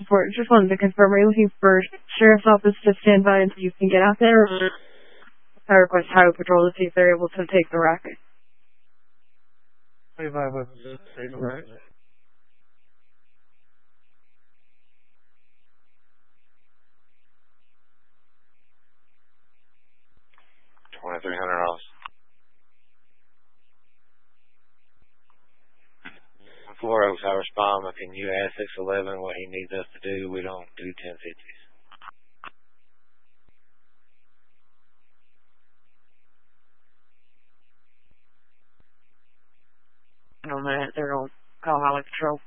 support. Just wanted to confirm, are you looking for Sheriff's Office to stand by until you can get out there, or I request Highway Patrol to see if they're able to take the wreck? If I was to take the wreck. 2300 off. 4 Oaks, I respond, but can you ask 611 what he needs us to do? We don't do 1050s. No, man, they're on call Highway Patrol.